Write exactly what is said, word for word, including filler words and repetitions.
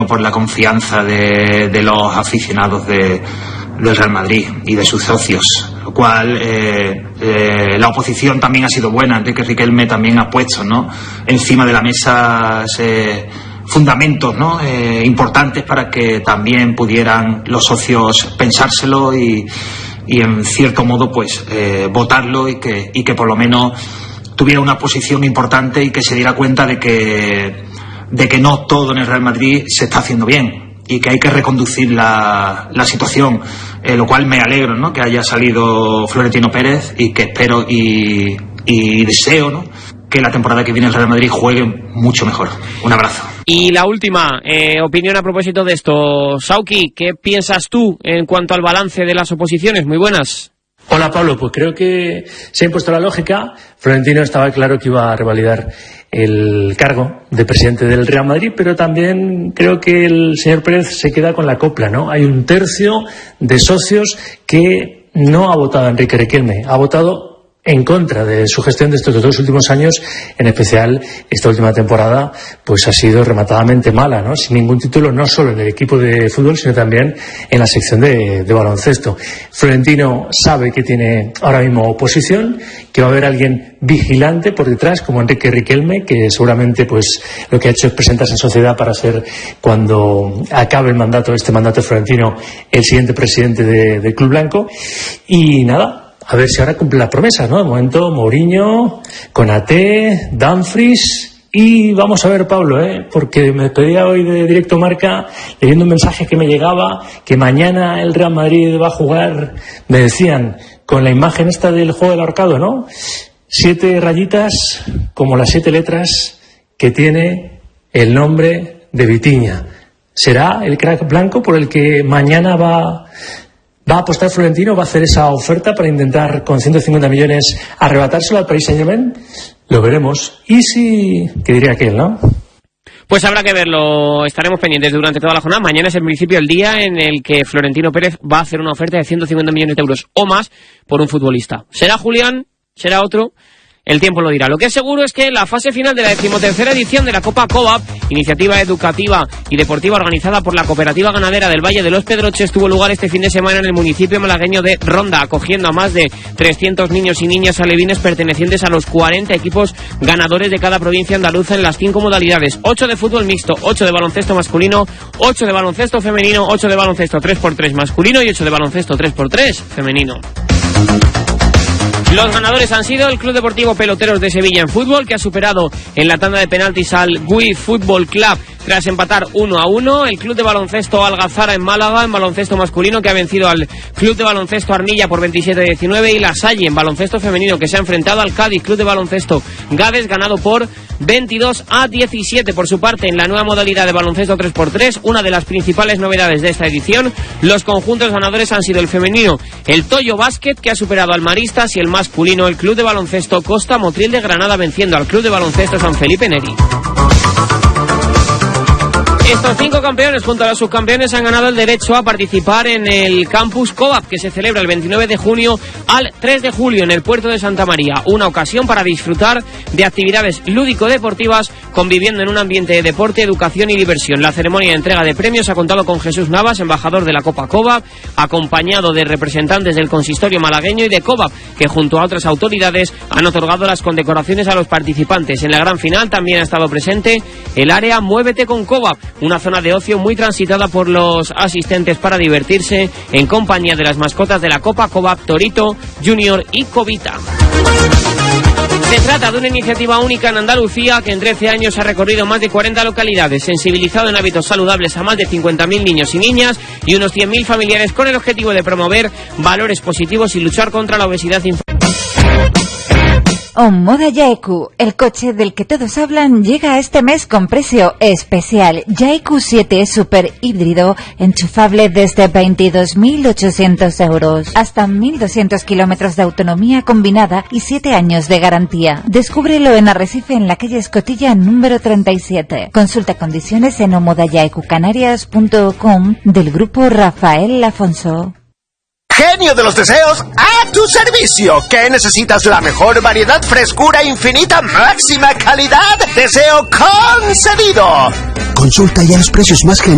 por la confianza de, de los aficionados de, del Real Madrid y de sus socios, lo cual eh, eh, la oposición también ha sido buena. Enrique Riquelme también ha puesto, ¿no?, encima de la mesa ese fundamentos, ¿no?, eh, importantes para que también pudieran los socios pensárselo y, y en cierto modo pues eh, votarlo y que, y que por lo menos tuviera una posición importante y que se diera cuenta de que de que no todo en el Real Madrid se está haciendo bien y que hay que reconducir la, la situación, eh, lo cual me alegro, ¿no?, que haya salido Florentino Pérez y que espero y, y deseo, ¿no?, que la temporada que viene el Real Madrid juegue mucho mejor. Un abrazo. Y la última eh, opinión a propósito de esto. Sauki, ¿qué piensas tú en cuanto al balance de las oposiciones? Muy buenas. Hola Pablo, pues creo que se ha impuesto la lógica. Florentino estaba claro que iba a revalidar el cargo de presidente del Real Madrid, pero también creo que el señor Pérez se queda con la copla, ¿no? Hay un tercio de socios que no ha votado a Enrique Riquelme, ha votado en contra de su gestión de estos dos últimos años, en especial esta última temporada, pues ha sido rematadamente mala, ¿no? Sin ningún título, no solo en el equipo de fútbol, sino también en la sección de, de baloncesto. Florentino sabe que tiene ahora mismo oposición, que va a haber alguien vigilante por detrás, como Enrique Riquelme, que seguramente pues lo que ha hecho es presentarse en sociedad para ser, cuando acabe el mandato, este mandato de Florentino, el siguiente presidente de, del Club Blanco. Y nada, a ver si ahora cumple las promesas, ¿no? De momento, Mourinho, Konaté, Dumfries y vamos a ver, Pablo, ¿eh? Porque me pedía hoy de Directo Marca, leyendo un mensaje que me llegaba, que mañana el Real Madrid va a jugar, me decían, con la imagen esta del juego del ahorcado, ¿no? Siete rayitas, como las siete letras que tiene el nombre de Vitinha. ¿Será el crack blanco por el que mañana va... ¿Va a apostar Florentino? ¿Va a hacer esa oferta para intentar con ciento cincuenta millones arrebatárselo al Paris Saint-Germain? Lo veremos. Y si... ¿qué diría aquel, no? Pues habrá que verlo, estaremos pendientes durante toda la jornada. Mañana es en principio el día en el que Florentino Pérez va a hacer una oferta de ciento cincuenta millones de euros o más por un futbolista. ¿Será Julián? ¿Será otro? El tiempo lo dirá. Lo que es seguro es que la fase final de la decimotercera edición de la Copa Cobap, iniciativa educativa y deportiva organizada por la Cooperativa Ganadera del Valle de los Pedroches, tuvo lugar este fin de semana en el municipio malagueño de Ronda, acogiendo a más de trescientos niños y niñas alevines pertenecientes a los cuarenta equipos ganadores de cada provincia andaluza en las cinco modalidades: ocho de fútbol mixto, ocho de baloncesto masculino, ocho de baloncesto femenino, ocho de baloncesto tres por tres masculino y ocho de baloncesto tres por tres femenino. Los ganadores han sido el Club Deportivo Peloteros de Sevilla en fútbol, que ha superado en la tanda de penaltis al Gui Fútbol Club tras empatar uno a uno. El Club de Baloncesto Algazara en Málaga, en baloncesto masculino, que ha vencido al Club de Baloncesto Armilla por veintisiete a diecinueve. Y La Salle en baloncesto femenino, que se ha enfrentado al Cádiz Club de Baloncesto Gades, ganado por veintidós a diecisiete. Por su parte, en la nueva modalidad de baloncesto tres por tres, una de las principales novedades de esta edición, los conjuntos ganadores han sido el femenino, el Toyo Basket, que ha superado al Maristas, y el masculino, el Club de Baloncesto Costa Motril de Granada, venciendo al Club de Baloncesto San Felipe Neri. Estos cinco campeones, junto a los subcampeones, han ganado el derecho a participar en el Campus Cobap, que se celebra el veintinueve de junio al tres de julio en el puerto de Santa María. Una ocasión para disfrutar de actividades lúdico-deportivas, conviviendo en un ambiente de deporte, educación y diversión. La ceremonia de entrega de premios ha contado con Jesús Navas, embajador de la Copa Cobap, acompañado de representantes del consistorio malagueño y de Cobap, que junto a otras autoridades han otorgado las condecoraciones a los participantes. En la gran final también ha estado presente el área Muévete con Cobap, una zona de ocio muy transitada por los asistentes para divertirse en compañía de las mascotas de la Copa Cobap, Torito, Junior y Cobita. Se trata de una iniciativa única en Andalucía que en trece años ha recorrido más de cuarenta localidades, sensibilizado en hábitos saludables a más de cincuenta mil niños y niñas y unos cien mil familiares, con el objetivo de promover valores positivos y luchar contra la obesidad infantil. Omoda Yaiku, el coche del que todos hablan, llega este mes con precio especial. Yaiku siete Super híbrido, enchufable desde veintidós mil ochocientos euros. Hasta mil doscientos kilómetros de autonomía combinada y siete años de garantía. Descúbrelo en Arrecife, en la calle Escotilla número treinta y siete. Consulta condiciones en omoda yaiku canarias punto com del grupo Rafael Afonso. Genio de los deseos, a tu servicio. ¿Qué necesitas? La mejor variedad, frescura infinita, máxima calidad. Deseo concedido. Consulta ya los precios más geniales.